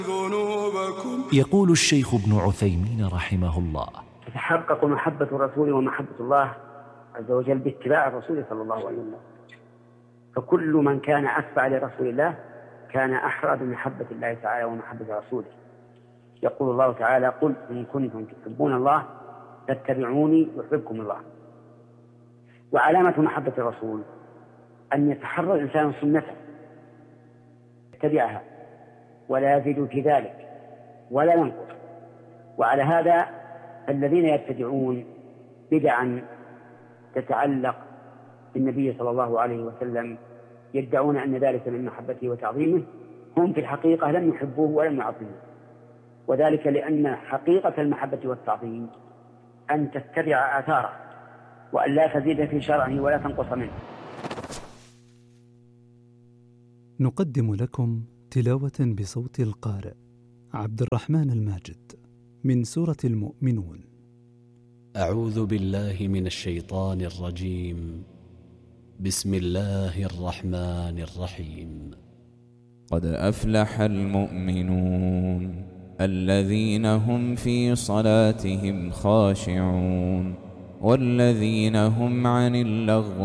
يقول الشيخ ابن عثيمين رحمه الله: تتحقق محبة الرسول ومحبة الله عز وجل باتباع الرسول صلى الله عليه وسلم، فكل من كان أتبع لرسول الله كان أحرى بمحبة الله تعالى ومحبة رسوله. يقول الله تعالى: قل إن كنتم تحبون الله فاتبعوني يحببكم الله. وعلامة محبة الرسول أن يتحرى الإنسان سنته يتبعها ولا يزيد في ذلك ولا ينقص. وعلى هذا الذين يبتدعون بدعا تتعلق بالنبي صلى الله عليه وسلم يدعون أن ذلك من محبته وتعظيمه، هم في الحقيقة لم يحبوه ولم يعظموه، وذلك لأن حقيقة المحبة والتعظيم أن تتبع آثاره وأن لا تزيد في شرعه ولا تنقص منه. نقدم لكم تلاوة بصوت القارئ عبد الرحمن الماجد من سورة المؤمنون. أعوذ بالله من الشيطان الرجيم. بسم الله الرحمن الرحيم. قد أفلح المؤمنون الذين هم في صلاتهم خاشعون والذين هم عن اللغو